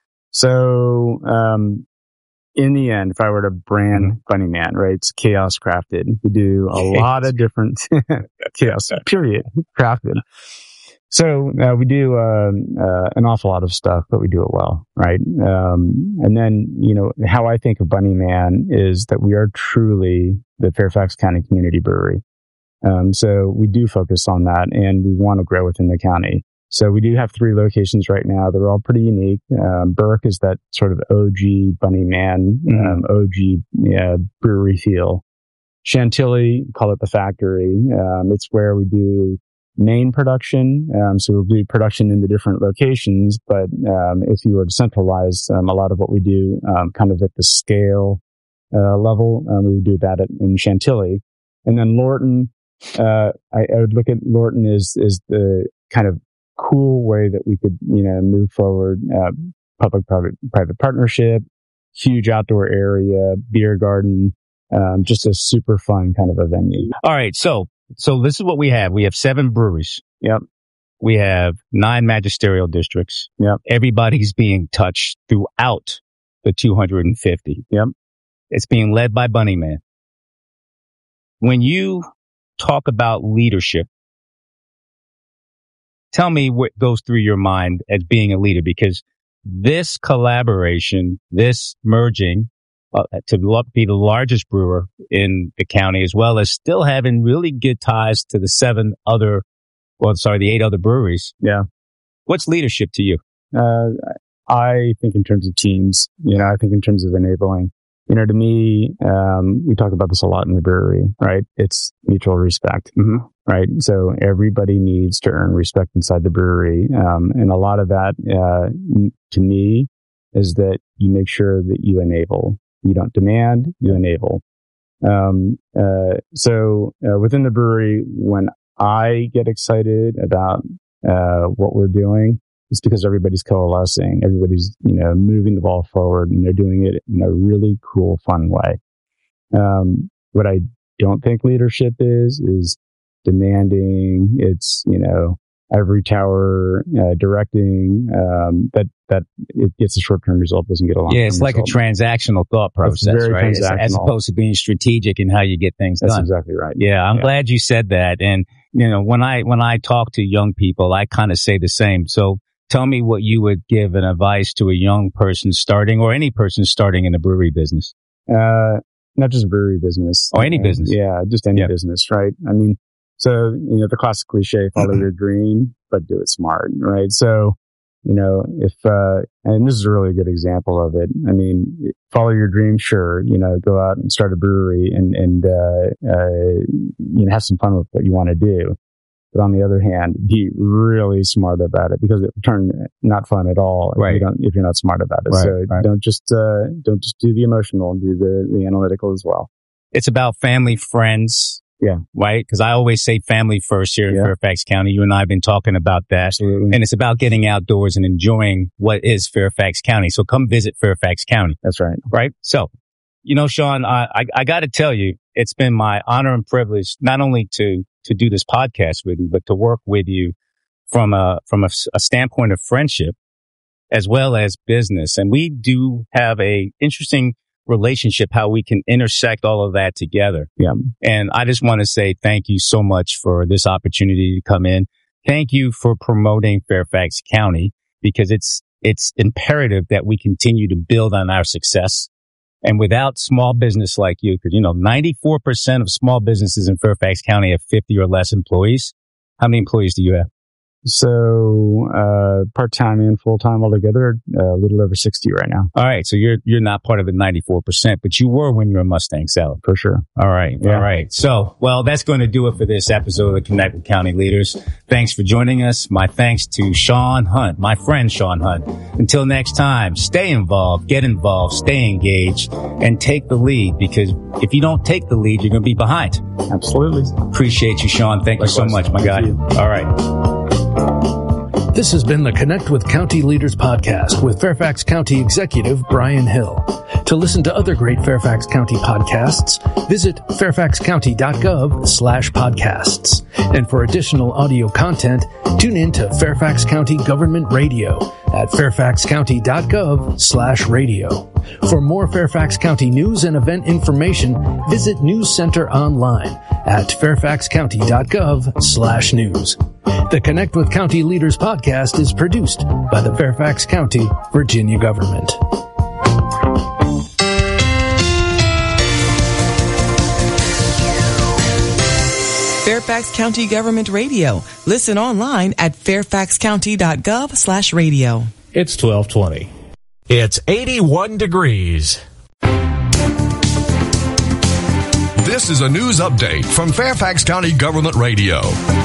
So, um, in the end, if I were to brand mm-hmm. Bunnyman, right, it's chaos crafted. We do a lot of different chaos, period, crafted. So uh, we do uh, uh, an awful lot of stuff, but we do it well, right? Um, and then, you know, how I think of Bunnyman is that we are truly the Fairfax County Community Brewery. Um, so we do focus on that, and we want to grow within the county. So we do have three locations right now. They're all pretty unique. Um, Burke is that sort of O G Bunnyman, mm-hmm. um, O G yeah, brewery feel. Chantilly, call it the factory. Um, it's where we do main production. Um, so we'll do production in the different locations, but um, if you were to centralize um, a lot of what we do um, kind of at the scale uh, level, um, we would do that at, in Chantilly. And then Lorton, uh, I, I would look at Lorton as, as the kind of cool way that we could, you know, move forward, uh, public-private private partnership, huge outdoor area, beer garden, um, just a super fun kind of a venue. All right, so So this is what we have. We have seven breweries. Yep. We have nine magisterial districts. Yep. Everybody's being touched throughout the two hundred fifty. Yep. It's being led by Bunnyman. When you talk about leadership, tell me what goes through your mind as being a leader, because this collaboration, this merging, Uh, to be the largest brewer in the county, as well as still having really good ties to the seven other, well, sorry, the eight other breweries. Yeah. What's leadership to you? Uh, I think in terms of teams, you know, I think in terms of enabling, you know, to me, um, we talk about this a lot in the brewery, right? It's mutual respect, mm-hmm. right? So everybody needs to earn respect inside the brewery. Um, and a lot of that, uh, to me, is that you make sure that you enable. You don't demand, you enable. Um, uh, so, uh, within the brewery, when I get excited about, uh, what we're doing, it's because everybody's coalescing. Everybody's, you know, moving the ball forward, and they're doing it in a really cool, fun way. Um, what I don't think leadership is, is demanding. It's, you know, ivory tower, uh, directing, um, that, that it gets a short-term result, doesn't get a long-term Yeah, it's like result. a transactional thought process, very right? As, transactional. as opposed to being strategic in how you get things That's done. exactly right. Yeah, I'm Yeah. glad you said that. And, you know, when I, when I talk to young people, I kind of say the same. So tell me what you would give an advice to a young person starting, or any person starting in the brewery business. Uh, not just brewery business. Or any Uh, business. Yeah, just any Yeah. business, right? I mean, so, you know, the classic cliche, follow your dream, but do it smart, right? So, you know, if, uh, and this is a really good example of it. I mean, follow your dream, sure, you know, go out and start a brewery and, and, uh, uh, you know, have some fun with what you want to do. But on the other hand, be really smart about it, because it will turn not fun at all if Right. you don't, if you're not smart about it. Right, So right. don't just, uh, don't just do the emotional, do the, the analytical as well. It's about family, friends, Yeah, right. Because I always say family first here in Yeah. Fairfax County. You and I have been talking about that. Absolutely. And it's about getting outdoors and enjoying what is Fairfax County. So come visit Fairfax County. That's right. Right. So, you know, Sean, I, I, I got to tell you, it's been my honor and privilege not only to, to do this podcast with you, but to work with you from a, from a, a standpoint of friendship as well as business. And we do have a interesting relationship, how we can intersect all of that together. Yeah. And I just want to say thank you so much for this opportunity to come in. Thank you for promoting Fairfax County, because it's, it's imperative that we continue to build on our success. And without small business like you, because, you know, ninety-four percent of small businesses in Fairfax County have fifty or less employees. How many employees do you have? So, uh, part-time and full-time altogether, uh, a little over sixty right now. All right. So you're, you're not part of the ninety-four percent, but you were when you were Mustang Salad. For sure. All right. Yeah. All right. So, well, that's going to do it for this episode of the Connect with County Leaders. Thanks for joining us. My thanks to Sean Hunt, my friend Sean Hunt. Until next time, stay involved, get involved, stay engaged, and take the lead, because if you don't take the lead, you're going to be behind. Absolutely. Appreciate you, Sean. Thank Likewise. you so much, my guy. All right. This has been the Connect with County Leaders podcast with Fairfax County Executive Brian Hill. To listen to other great Fairfax County podcasts, visit fairfaxcounty.gov slash podcasts. And for additional audio content, tune in to Fairfax County Government Radio at fairfaxcounty.gov slash radio. For more Fairfax County news and event information, visit News Center online at fairfaxcounty.gov slash news. The Connect with County Leaders podcast is produced by the Fairfax County, Virginia government. Fairfax County Government Radio. Listen online at fairfaxcounty.gov slash radio. It's twelve twenty. It's eighty-one degrees. This is a news update from Fairfax County Government Radio.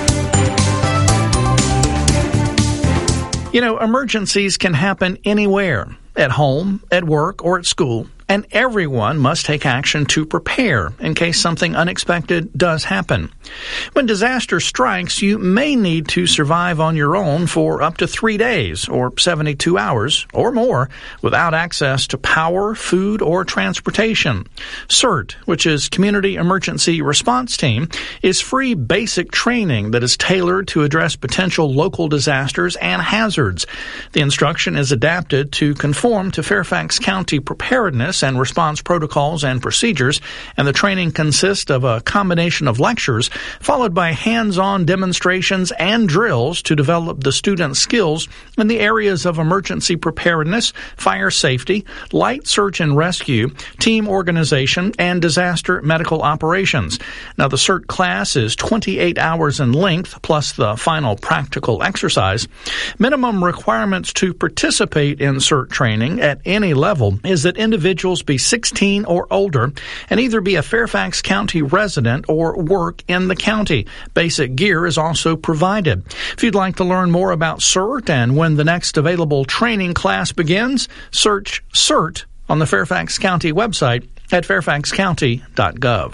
You know, emergencies can happen anywhere, at home, at work, or at school, and everyone must take action to prepare in case something unexpected does happen. When disaster strikes, you may need to survive on your own for up to three days or seventy-two hours or more without access to power, food, or transportation. CERT, which is Community Emergency Response Team, is free basic training that is tailored to address potential local disasters and hazards. The instruction is adapted to conform to Fairfax County preparedness and response protocols and procedures, and the training consists of a combination of lectures followed by hands-on demonstrations and drills to develop the students' skills in the areas of emergency preparedness, fire safety, light search and rescue, team organization, and disaster medical operations. Now, the CERT class is twenty-eight hours in length, plus the final practical exercise. Minimum requirements to participate in CERT training at any level is that individuals be sixteen or older and either be a Fairfax County resident or work in the county. Basic gear is also provided. If you'd like to learn more about CERT and when the next available training class begins, search CERT on the Fairfax County website at fairfax county dot gov.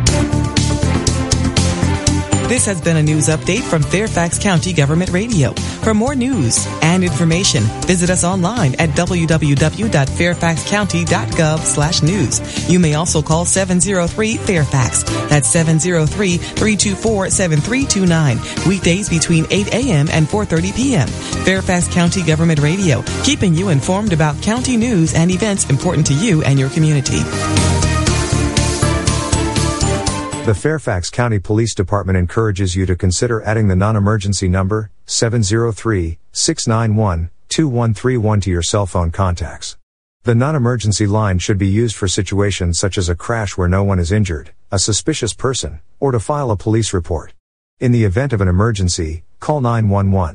This has been a news update from Fairfax County Government Radio. For more news and information, visit us online at w w w dot fairfax county dot gov slash news. You may also call seven oh three Fairfax. That's seven oh three, three two four, seven three two nine. Weekdays between eight a.m. and four thirty p.m. Fairfax County Government Radio, keeping you informed about county news and events important to you and your community. The Fairfax County Police Department encourages you to consider adding the non-emergency number, seven oh three, six nine one, two one three one to your cell phone contacts. The non-emergency line should be used for situations such as a crash where no one is injured, a suspicious person, or to file a police report. In the event of an emergency, call nine one one.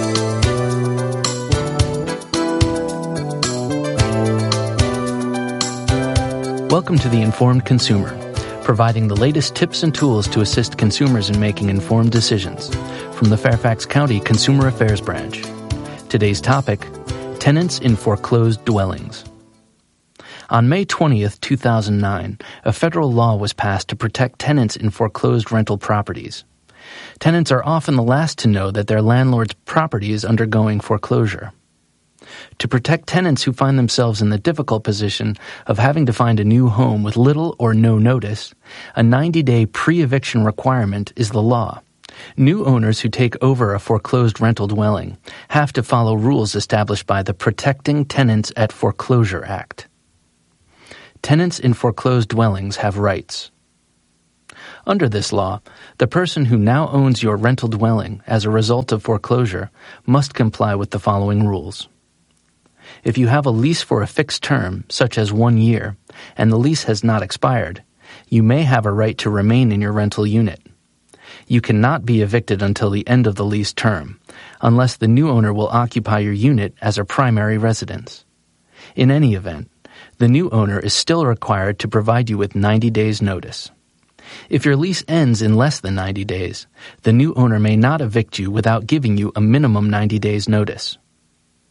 Welcome to The Informed Consumer, providing the latest tips and tools to assist consumers in making informed decisions from the Fairfax County Consumer Affairs Branch. Today's topic, tenants in foreclosed dwellings. On May twentieth, two thousand nine, a federal law was passed to protect tenants in foreclosed rental properties. Tenants are often the last to know that their landlord's property is undergoing foreclosure. To protect tenants who find themselves in the difficult position of having to find a new home with little or no notice, a ninety-day pre-eviction requirement is the law. New owners who take over a foreclosed rental dwelling have to follow rules established by the Protecting Tenants at Foreclosure Act. Tenants in foreclosed dwellings have rights. Under this law, the person who now owns your rental dwelling as a result of foreclosure must comply with the following rules. If you have a lease for a fixed term, such as one year, and the lease has not expired, you may have a right to remain in your rental unit. You cannot be evicted until the end of the lease term, unless the new owner will occupy your unit as a primary residence. In any event, the new owner is still required to provide you with ninety days notice. If your lease ends in less than ninety days, the new owner may not evict you without giving you a minimum ninety days notice.